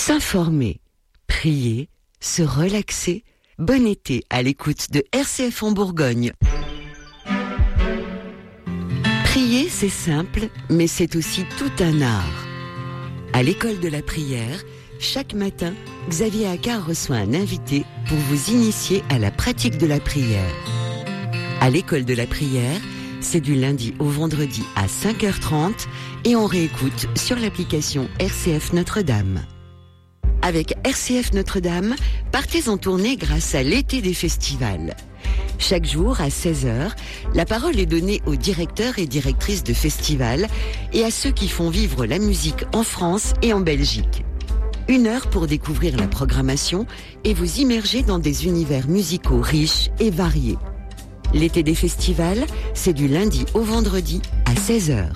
S'informer, prier, se relaxer. Bon été à l'écoute de RCF en Bourgogne. Prier, c'est simple, mais c'est aussi tout un art. À l'école de la prière, chaque matin, Xavier Accard reçoit un invité pour vous initier à la pratique de la prière. À l'école de la prière, c'est du lundi au vendredi à 5h30 et on réécoute sur l'application RCF Notre-Dame. Avec RCF Notre-Dame, partez en tournée grâce à l'été des festivals. Chaque jour, à 16h, la parole est donnée aux directeurs et directrices de festivals et à ceux qui font vivre la musique en France et en Belgique. 1 heure pour découvrir la programmation et vous immerger dans des univers musicaux riches et variés. L'été des festivals, c'est du lundi au vendredi à 16h.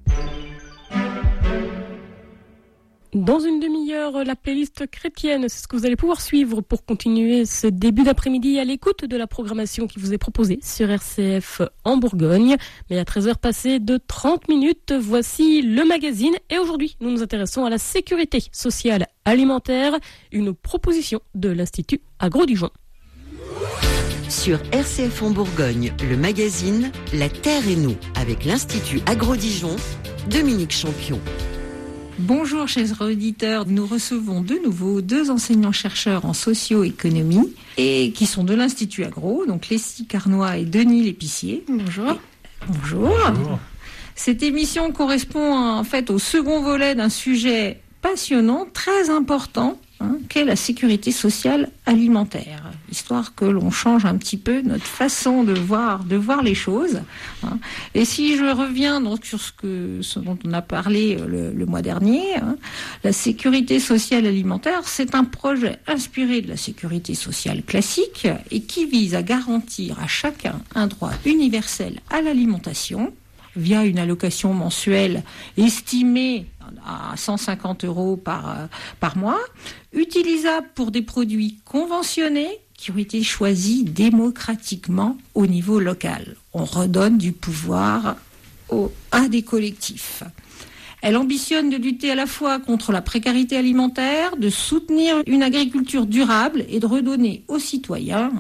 Dans une demi-heure, la playlist chrétienne, c'est ce que vous allez pouvoir suivre pour continuer ce début d'après-midi à l'écoute de la programmation qui vous est proposée sur RCF en Bourgogne. Mais à 13h passées de 30 minutes, voici le magazine. Et aujourd'hui, nous nous intéressons à la sécurité sociale alimentaire, une proposition de l'Institut Agro-Dijon. Sur RCF en Bourgogne, le magazine La Terre et nous, avec l'Institut Agro-Dijon, Dominique Champion. Bonjour chers auditeurs, nous recevons de nouveau 2 enseignants-chercheurs en socio-économie et qui sont de l'Institut Agro, donc Leslie Carnois et Denis Lépicier. Bonjour. Bonjour. Cette émission correspond en fait au second volet d'un sujet passionnant, très important, qu'est la sécurité sociale alimentaire, histoire que l'on change un petit peu notre façon de voir les choses. Et si je reviens donc sur ce dont on a parlé le mois dernier, la sécurité sociale alimentaire, c'est un projet inspiré de la sécurité sociale classique et qui vise à garantir à chacun un droit universel à l'alimentation via une allocation mensuelle estimée à 150 € par mois, utilisable pour des produits conventionnés qui ont été choisis démocratiquement au niveau local. On redonne du pouvoir à des collectifs. Elle ambitionne de lutter à la fois contre la précarité alimentaire, de soutenir une agriculture durable et de redonner aux citoyens,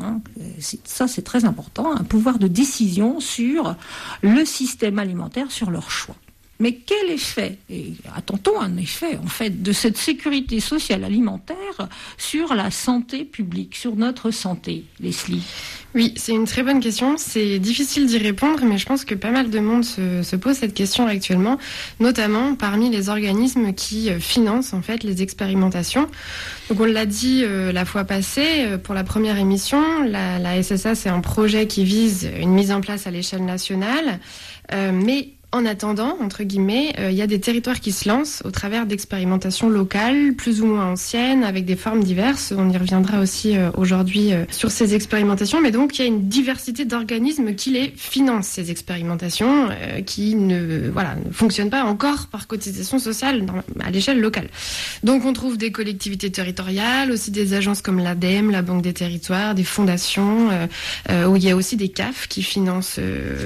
ça c'est très important, un pouvoir de décision sur le système alimentaire, sur leur choix. Mais quel effet, et attend-on un effet en fait, de cette sécurité sociale alimentaire sur la santé publique, sur notre santé, Leslie ? Oui, c'est une très bonne question. C'est difficile d'y répondre, mais je pense que pas mal de monde se pose cette question actuellement, notamment parmi les organismes qui financent en fait les expérimentations. Donc on l'a dit la fois passée, pour la première émission, la SSA c'est un projet qui vise une mise en place à l'échelle nationale, mais en attendant, entre guillemets, il y a des territoires qui se lancent au travers d'expérimentations locales, plus ou moins anciennes, avec des formes diverses. On y reviendra aussi aujourd'hui sur ces expérimentations. Mais donc, il y a une diversité d'organismes qui les financent, ces expérimentations, qui ne fonctionnent pas encore par cotisation sociale à l'échelle locale. Donc, on trouve des collectivités territoriales, aussi des agences comme l'ADEME, la Banque des Territoires, des fondations, où il y a aussi des CAF qui financent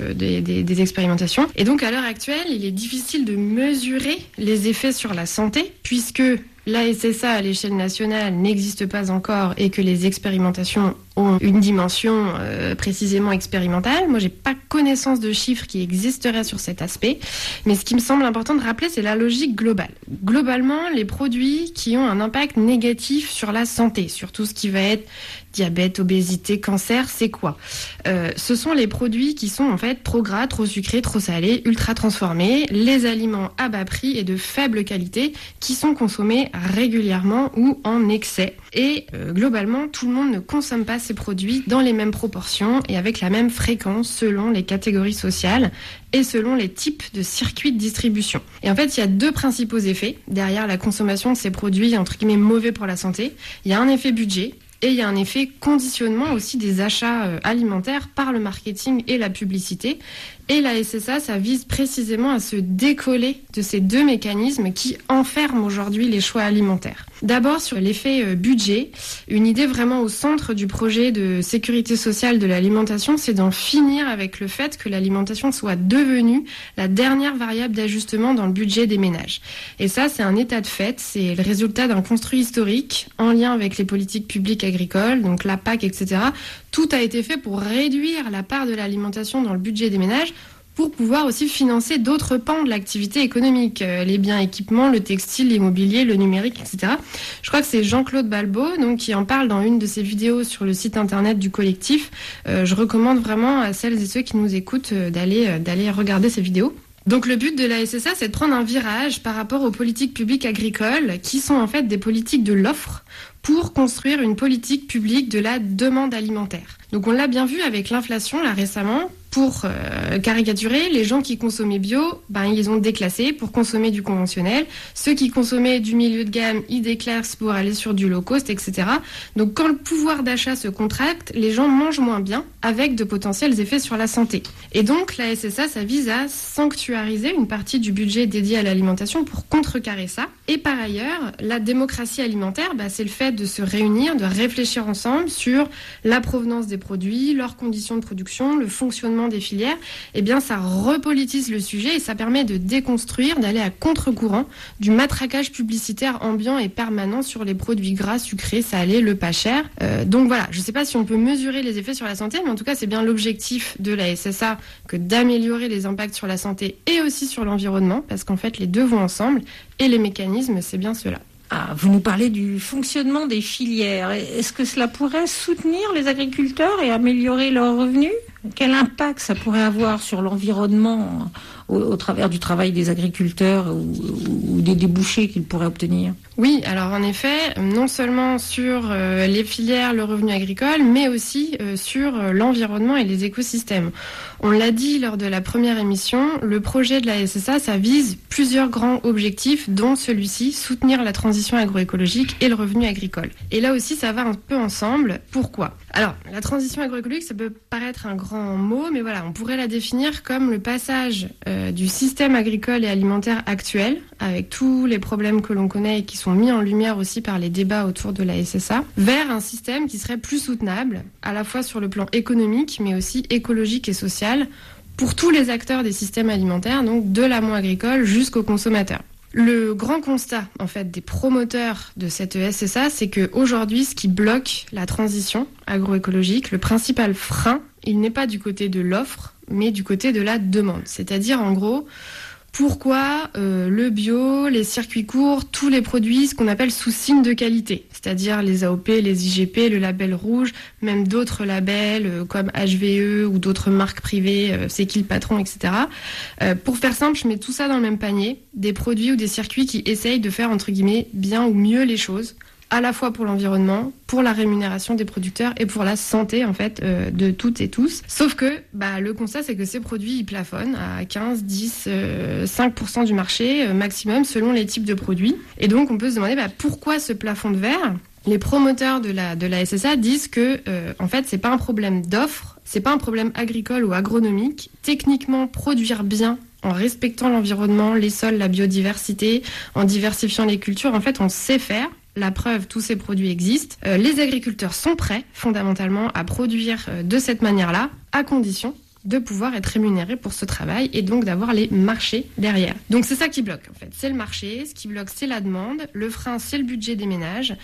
des expérimentations. Et donc, à l'heure actuelle, il est difficile de mesurer les effets sur la santé puisque la SSA à l'échelle nationale n'existe pas encore et que les expérimentations ont une dimension précisément expérimentale. Moi, j'ai pas connaissance de chiffres qui existeraient sur cet aspect, mais ce qui me semble important de rappeler, c'est la logique globale. Globalement, les produits qui ont un impact négatif sur la santé, sur tout ce qui va être diabète, obésité, cancer, c'est quoi ? Ce sont les produits qui sont en fait trop gras, trop sucrés, trop salés, ultra transformés, les aliments à bas prix et de faible qualité qui sont consommés régulièrement ou en excès. Et globalement, tout le monde ne consomme pas ces produits dans les mêmes proportions et avec la même fréquence selon les catégories sociales et selon les types de circuits de distribution. Et en fait, il y a 2 principaux effets derrière la consommation de ces produits entre guillemets mauvais pour la santé. Il y a un effet budget. Et il y a un effet conditionnement aussi des achats alimentaires par le marketing et la publicité. Et la SSA, ça vise précisément à se décoller de ces deux mécanismes qui enferment aujourd'hui les choix alimentaires. D'abord, sur l'effet budget, une idée vraiment au centre du projet de sécurité sociale de l'alimentation, c'est d'en finir avec le fait que l'alimentation soit devenue la dernière variable d'ajustement dans le budget des ménages. Et ça, c'est un état de fait, c'est le résultat d'un construit historique en lien avec les politiques publiques agricoles, donc la PAC, etc. Tout a été fait pour réduire la part de l'alimentation dans le budget des ménages, pour pouvoir aussi financer d'autres pans de l'activité économique, les biens équipements, le textile, l'immobilier, le numérique, etc. Je crois que c'est Jean-Claude Balbot donc, qui en parle dans une de ses vidéos sur le site internet du collectif. Je recommande vraiment à celles et ceux qui nous écoutent d'aller regarder ces vidéos. Donc le but de la SSA, c'est de prendre un virage par rapport aux politiques publiques agricoles, qui sont en fait des politiques de l'offre, pour construire une politique publique de la demande alimentaire. Donc on l'a bien vu avec l'inflation là récemment. Pour caricaturer, les gens qui consommaient bio, ils ont déclassé pour consommer du conventionnel. Ceux qui consommaient du milieu de gamme, ils déclassent pour aller sur du low cost, etc. Donc quand le pouvoir d'achat se contracte, les gens mangent moins bien, avec de potentiels effets sur la santé. Et donc la SSA, ça vise à sanctuariser une partie du budget dédié à l'alimentation pour contrecarrer ça. Et par ailleurs, la démocratie alimentaire, c'est le fait de se réunir, de réfléchir ensemble sur la provenance des produits, leurs conditions de production, le fonctionnement des filières. Eh bien, ça repolitise le sujet et ça permet de déconstruire, d'aller à contre-courant du matraquage publicitaire ambiant et permanent sur les produits gras, sucrés, salés, le pas cher. Donc voilà, je ne sais pas si on peut mesurer les effets sur la santé, mais en tout cas, c'est bien l'objectif de la SSA que d'améliorer les impacts sur la santé et aussi sur l'environnement, parce qu'en fait, les deux vont ensemble et les mécanismes, c'est bien cela. Vous nous parlez du fonctionnement des filières. Est-ce que cela pourrait soutenir les agriculteurs et améliorer leurs revenus ? Quel impact ça pourrait avoir sur l'environnement au travers du travail des agriculteurs ou des débouchés qu'ils pourraient obtenir ? Oui, alors en effet, non seulement sur les filières, le revenu agricole, mais aussi sur l'environnement et les écosystèmes. On l'a dit lors de la première émission, le projet de la SSA, ça vise plusieurs grands objectifs, dont celui-ci, soutenir la transition agroécologique et le revenu agricole. Et là aussi, ça va un peu ensemble. Pourquoi ? Alors, la transition agroécologique, ça peut paraître un grand mot, mais voilà, on pourrait la définir comme le passage du système agricole et alimentaire actuel, avec tous les problèmes que l'on connaît et qui sont mis en lumière aussi par les débats autour de la SSA, vers un système qui serait plus soutenable, à la fois sur le plan économique, mais aussi écologique et social, pour tous les acteurs des systèmes alimentaires, donc de l'amont agricole jusqu'aux consommateurs. Le grand constat, en fait, des promoteurs de cette SSA, c'est qu'aujourd'hui, ce qui bloque la transition agroécologique, le principal frein, il n'est pas du côté de l'offre, mais du côté de la demande. C'est-à-dire, en gros, pourquoi le bio, les circuits courts, tous les produits, ce qu'on appelle sous signe de qualité, c'est-à-dire les AOP, les IGP, le label rouge, même d'autres labels comme HVE ou d'autres marques privées, C'est qui le patron, etc. Pour faire simple, je mets tout ça dans le même panier, des produits ou des circuits qui essayent de faire, entre guillemets, bien ou mieux les choses, à la fois pour l'environnement, pour la rémunération des producteurs et pour la santé, en fait, de toutes et tous. Sauf que le constat, c'est que ces produits, ils plafonnent à 15, 10, 5% du marché maximum selon les types de produits. Et donc, on peut se demander pourquoi ce plafond de verre ? Les promoteurs de la SSA disent que, en fait, c'est pas un problème d'offre, c'est pas un problème agricole ou agronomique. Techniquement, produire bien en respectant l'environnement, les sols, la biodiversité, en diversifiant les cultures, en fait, on sait faire. La preuve, tous ces produits existent. Les agriculteurs sont prêts, fondamentalement, à produire de cette manière-là, à condition de pouvoir être rémunérés pour ce travail et donc d'avoir les marchés derrière. Donc c'est ça qui bloque, en fait. C'est le marché, ce qui bloque, c'est la demande. Le frein, c'est le budget des ménages.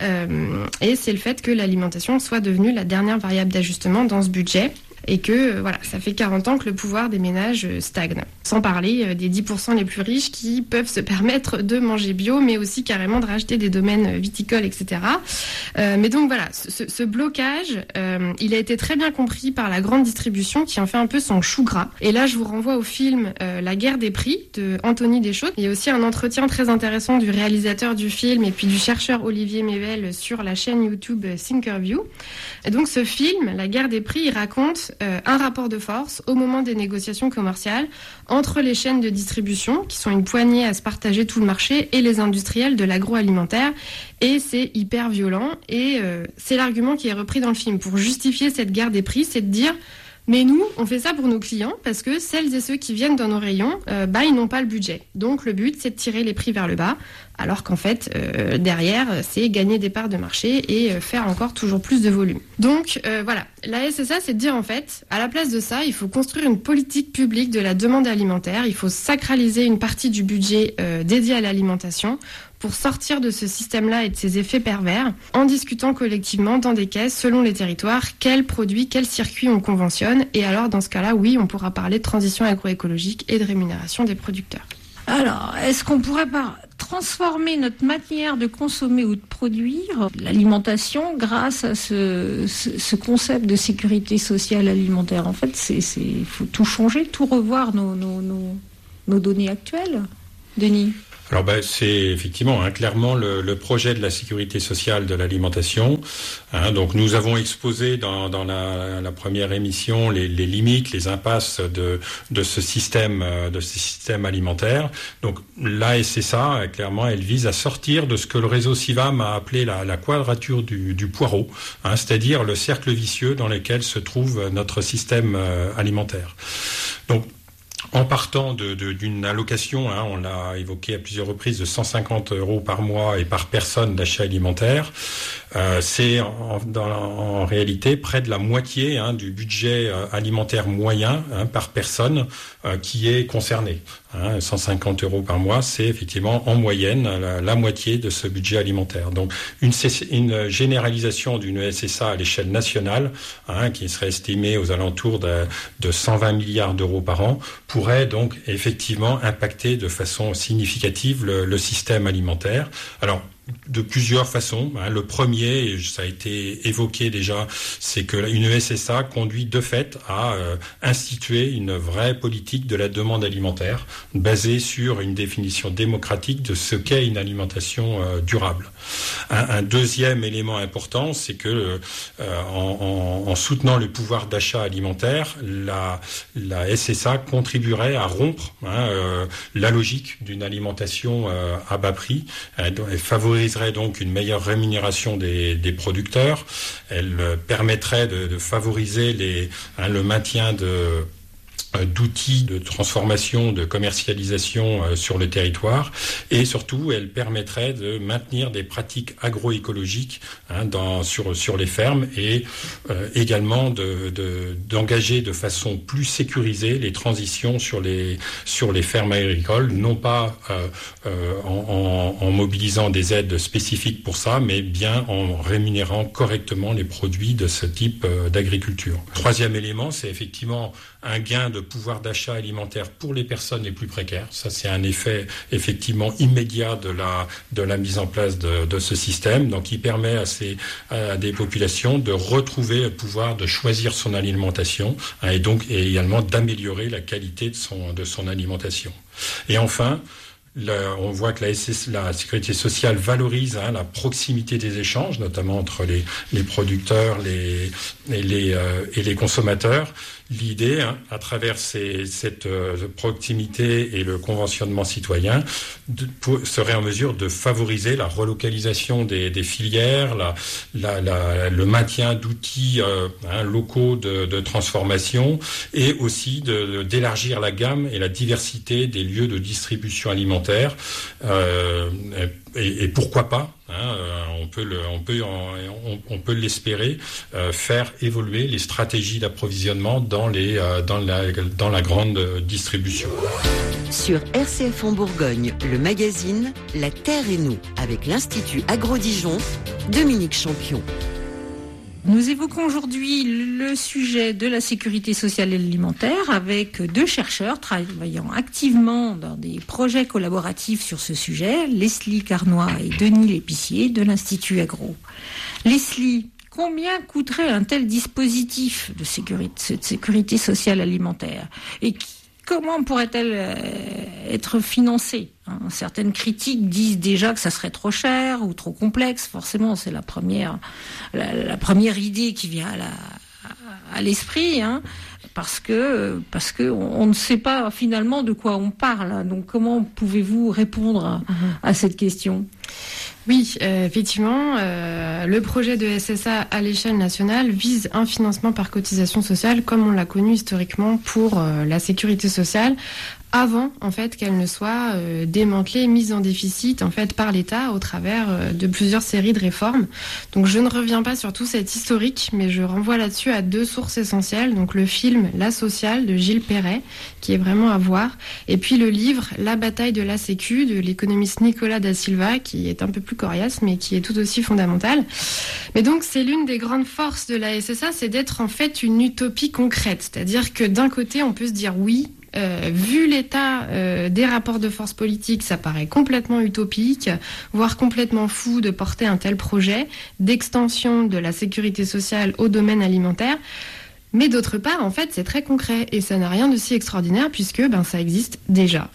Et c'est le fait que l'alimentation soit devenue la dernière variable d'ajustement dans ce budget. Et que ça fait 40 ans que le pouvoir des ménages stagne. Sans parler des 10% les plus riches qui peuvent se permettre de manger bio, mais aussi carrément de racheter des domaines viticoles, etc. Mais donc voilà, ce blocage, il a été très bien compris par la grande distribution qui en fait un peu son chou gras. Et là, je vous renvoie au film La guerre des prix de Anthony Deschaux. Il y a aussi un entretien très intéressant du réalisateur du film et puis du chercheur Olivier Mével sur la chaîne YouTube Thinkerview. Et donc ce film, La guerre des prix, il raconte un rapport de force au moment des négociations commerciales entre les chaînes de distribution, qui sont une poignée à se partager tout le marché, et les industriels de l'agroalimentaire. Et c'est hyper violent. Et c'est l'argument qui est repris dans le film pour justifier cette guerre des prix, c'est de dire Mais nous, on fait ça pour nos clients parce que celles et ceux qui viennent dans nos rayons, ils n'ont pas le budget. Donc le but, c'est de tirer les prix vers le bas, alors qu'en fait, derrière, c'est gagner des parts de marché et faire encore toujours plus de volume. Donc voilà, la SSA, c'est de dire en fait, à la place de ça, il faut construire une politique publique de la demande alimentaire, il faut sacraliser une partie du budget dédié à l'alimentation pour sortir de ce système-là et de ses effets pervers, en discutant collectivement dans des caisses, selon les territoires, quels produits, quels circuits on conventionne. Et alors, dans ce cas-là, oui, on pourra parler de transition agroécologique et de rémunération des producteurs. Alors, est-ce qu'on pourrait pas transformer notre manière de consommer ou de produire l'alimentation grâce à ce concept de sécurité sociale alimentaire ? En fait, il faut tout changer, tout revoir nos données actuelles. Denis ? Alors c'est effectivement clairement le projet de la sécurité sociale de l'alimentation. Donc nous avons exposé dans la première émission les limites, les impasses de ce système alimentaire. Donc la SSA, clairement, elle vise à sortir de ce que le réseau CIVAM a appelé la quadrature du poireau, c'est-à-dire le cercle vicieux dans lequel se trouve notre système alimentaire. Donc en partant d'une allocation, on l'a évoqué à plusieurs reprises, de 150 € par mois et par personne d'achat alimentaire, c'est en réalité près de la moitié du budget alimentaire moyen par personne qui est concerné. 150 € par mois, c'est effectivement en moyenne la moitié de ce budget alimentaire. Donc une généralisation d'une SSA à l'échelle nationale, qui serait estimée aux alentours de 120 milliards d'euros par an, pourrait donc effectivement impacter de façon significative le système alimentaire. Alors, de plusieurs façons. Le premier, et ça a été évoqué déjà, c'est que une SSA conduit de fait à instituer une vraie politique de la demande alimentaire basée sur une définition démocratique de ce qu'est une alimentation durable. Un deuxième élément important, c'est que en soutenant le pouvoir d'achat alimentaire, la SSA contribuerait à rompre la logique d'une alimentation à bas prix, et favoriserait donc une meilleure rémunération des producteurs. Elle permettrait de favoriser le maintien d'outils de transformation, de commercialisation sur le territoire, et surtout elle permettrait de maintenir des pratiques agroécologiques sur les fermes, et également d'engager de façon plus sécurisée les transitions sur les fermes agricoles, non pas en mobilisant des aides spécifiques pour ça, mais bien en rémunérant correctement les produits de ce type d'agriculture. Troisième élément, c'est effectivement un gain de pouvoir d'achat alimentaire pour les personnes les plus précaires. Ça, c'est un effet effectivement immédiat de la mise en place de ce système, donc qui permet à des populations de retrouver le pouvoir de choisir son alimentation, et également d'améliorer la qualité de son alimentation. Et enfin, on voit que la sécurité sociale valorise la proximité des échanges, notamment entre les producteurs et les consommateurs. L'idée, à travers cette proximité et le conventionnement citoyen, serait en mesure de favoriser la relocalisation des filières, le maintien d'outils locaux de transformation, et aussi d'élargir la gamme et la diversité des lieux de distribution alimentaire. Et pourquoi pas, on peut l'espérer, faire évoluer les stratégies d'approvisionnement dans la grande distribution. Sur RCF en Bourgogne, le magazine La Terre et nous, avec l'Institut Agro-Dijon, Dominique Champion. Nous évoquons aujourd'hui le sujet de la sécurité sociale et alimentaire avec deux chercheurs travaillant activement dans des projets collaboratifs sur ce sujet, Leslie Carnoy et Denis L'Épicier de l'Institut Agro. Leslie, combien coûterait un tel dispositif de sécurité sociale alimentaire, et comment pourrait-elle être financée ? Certaines critiques disent déjà que ça serait trop cher ou trop complexe. Forcément, c'est la première idée qui vient à l'esprit, parce que on ne sait pas finalement de quoi on parle. Donc, comment pouvez-vous répondre à cette question ? Oui, effectivement, le projet de SSA à l'échelle nationale vise un financement par cotisation sociale comme on l'a connu historiquement pour la sécurité sociale, avant en fait qu'elle ne soit démantelée, mise en déficit en fait par l'État au travers de plusieurs séries de réformes. Donc je ne reviens pas sur tout cet historique, mais je renvoie là-dessus à 2 sources essentielles. Donc le film La Sociale de Gilles Perret, qui est vraiment à voir, et puis le livre La bataille de la Sécu de l'économiste Nicolas da Silva, qui est un peu plus coriace mais qui est tout aussi fondamental. Mais donc c'est l'une des grandes forces de la SSA, c'est d'être en fait une utopie concrète, c'est-à-dire que d'un côté on peut se dire oui, vu l'état des rapports de force politiques, ça paraît complètement utopique, voire complètement fou de porter un tel projet d'extension de la sécurité sociale au domaine alimentaire. Mais d'autre part, en fait, c'est très concret et ça n'a rien de si extraordinaire puisque ça existe déjà.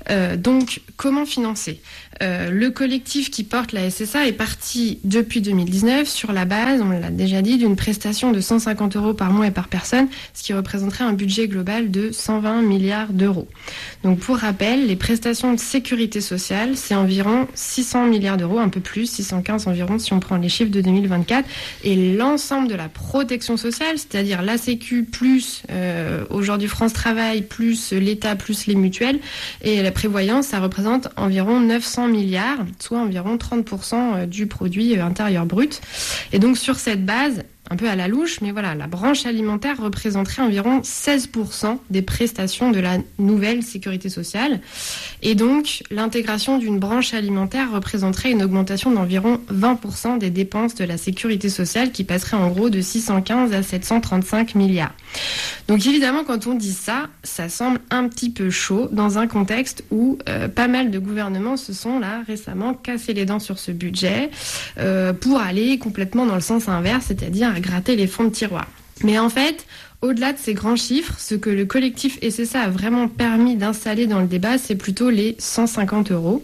Donc, comment financer ? Le collectif qui porte la SSA est parti depuis 2019 sur la base, on l'a déjà dit, d'une prestation de 150 € par mois et par personne, ce qui représenterait un budget global de 120 milliards d'euros. Donc pour rappel, les prestations de sécurité sociale, c'est environ 600 milliards d'euros, un peu plus, 615 environ si on prend les chiffres de 2024. Et l'ensemble de la protection sociale, c'est-à-dire la Sécu plus aujourd'hui France Travail, plus l'État, plus les mutuelles et la prévoyance, ça représente environ 900 milliards, soit environ 30% du produit intérieur brut. Et donc sur cette base, un peu à la louche, mais voilà, la branche alimentaire représenterait environ 16% des prestations de la nouvelle sécurité sociale. Et donc, l'intégration d'une branche alimentaire représenterait une augmentation d'environ 20% des dépenses de la sécurité sociale qui passerait en gros de 615 à 735 milliards. Donc évidemment, quand on dit ça, ça semble un petit peu chaud dans un contexte où pas mal de gouvernements se sont là récemment cassés les dents sur ce budget pour aller complètement dans le sens inverse, c'est-à-dire à gratter les fonds de tiroir. Mais en fait, au-delà de ces grands chiffres, ce que le collectif SSA a vraiment permis d'installer dans le débat, c'est plutôt les 150 €.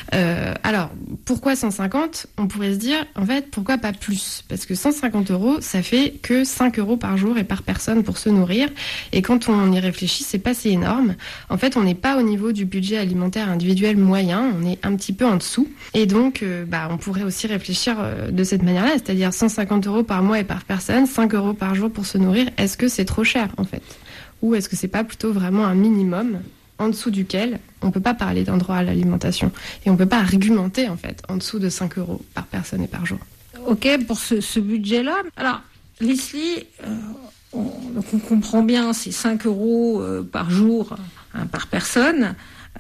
Alors, pourquoi 150 ? On pourrait se dire, en fait, pourquoi pas plus ? Parce que 150 €, ça fait que 5 € par jour et par personne pour se nourrir. Et quand on y réfléchit, c'est pas si énorme. En fait, on n'est pas au niveau du budget alimentaire individuel moyen, on est un petit peu en dessous. Et donc, on pourrait aussi réfléchir de cette manière-là, c'est-à-dire 150 € par mois et par personne, 5 € par jour pour se nourrir. Est-ce que c'est trop cher en fait ? Ou est-ce que c'est pas plutôt vraiment un minimum en dessous duquel on peut pas parler d'un droit à l'alimentation et on peut pas argumenter en fait en dessous de 5 € par personne et par jour. Ok, pour ce budget-là. Alors, Leslie, on comprend bien, c'est 5 € par jour par personne.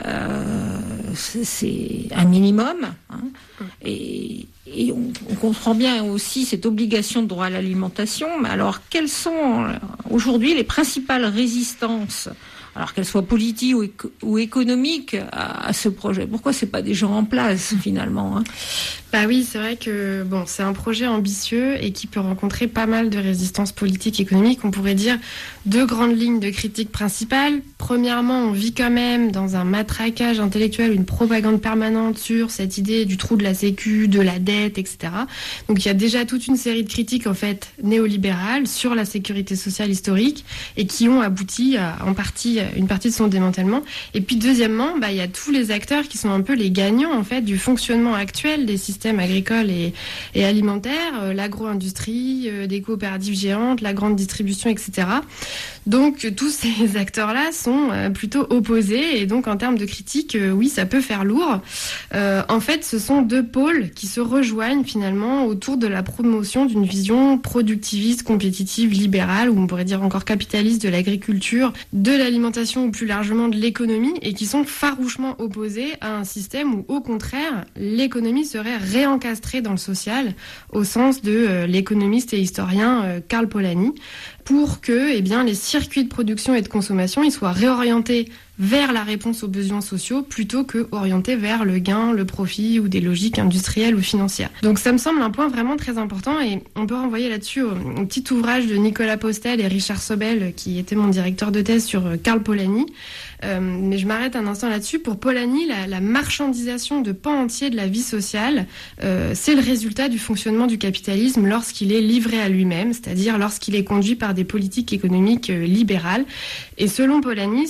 C'est un minimum, et on comprend bien aussi cette obligation de droit à l'alimentation. Mais alors, quelles sont aujourd'hui les principales résistances, alors qu'elles soient politiques ou économiques, à ce projet ? Pourquoi c'est pas déjà en place finalement ? Bah oui, c'est vrai que c'est un projet ambitieux et qui peut rencontrer pas mal de résistances politiques et économiques. On pourrait dire 2 grandes lignes de critique principales. Premièrement, on vit quand même dans un matraquage intellectuel, une propagande permanente sur cette idée du trou de la sécu, de la dette, etc. Donc il y a déjà toute une série de critiques en fait néolibérales sur la sécurité sociale historique et qui ont abouti à une partie de son démantèlement. Et puis deuxièmement, il y a tous les acteurs qui sont un peu les gagnants en fait du fonctionnement actuel des systèmes agricoles et alimentaires, l'agro-industrie, des coopératives géantes, la grande distribution, etc. Donc tous ces acteurs-là sont plutôt opposés et donc en termes de critique, oui, ça peut faire lourd. En fait, ce sont 2 pôles qui se rejoignent finalement autour de la promotion d'une vision productiviste, compétitive, libérale, ou on pourrait dire encore capitaliste de l'agriculture, de l'alimentation ou plus largement de l'économie, et qui sont farouchement opposés à un système où, au contraire, l'économie serait réencastrée dans le social, au sens de l'économiste et historien Karl Polanyi, pour que les circuits de production et de consommation ils soient réorientés vers la réponse aux besoins sociaux plutôt que orientés vers le gain, le profit ou des logiques industrielles ou financières. Donc ça me semble un point vraiment très important et on peut renvoyer là-dessus au petit ouvrage de Nicolas Postel et Richard Sobel qui était mon directeur de thèse sur Karl Polanyi. Mais je m'arrête un instant là-dessus. Pour Polanyi, la marchandisation de pans entiers de la vie sociale, c'est le résultat du fonctionnement du capitalisme lorsqu'il est livré à lui-même, c'est-à-dire lorsqu'il est conduit par des politiques économiques libérales. Et selon Polanyi,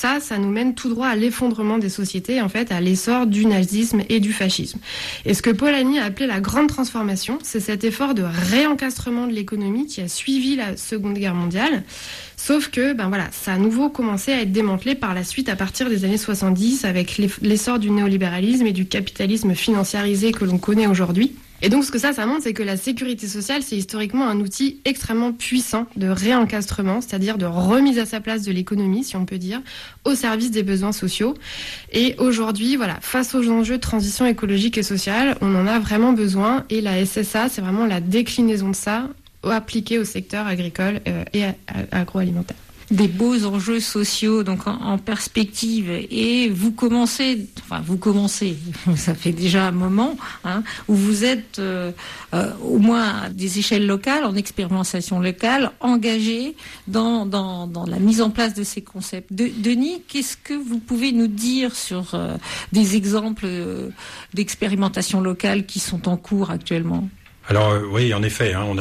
ça nous mène tout droit à l'effondrement des sociétés, en fait, à l'essor du nazisme et du fascisme. Et ce que Polanyi a appelé la grande transformation, c'est cet effort de réencastrement de l'économie qui a suivi la Seconde Guerre mondiale. Sauf que, ça a à nouveau commencé à être démantelé par la suite à partir des années 70 avec l'essor du néolibéralisme et du capitalisme financiarisé que l'on connaît aujourd'hui. Et donc, ce que ça montre, c'est que la sécurité sociale, c'est historiquement un outil extrêmement puissant de réencastrement, c'est-à-dire de remise à sa place de l'économie, si on peut dire, au service des besoins sociaux. Et aujourd'hui, face aux enjeux de transition écologique et sociale, on en a vraiment besoin. Et la SSA, c'est vraiment la déclinaison de ça, appliquée au secteur agricole et agroalimentaire. Des beaux enjeux sociaux donc en perspective, et vous commencez, ça fait déjà un moment, où vous êtes au moins à des échelles locales, en expérimentation locale, engagés dans la mise en place de ces concepts. Denis, qu'est-ce que vous pouvez nous dire sur des exemples d'expérimentation locale qui sont en cours actuellement ? Alors oui, en effet, on a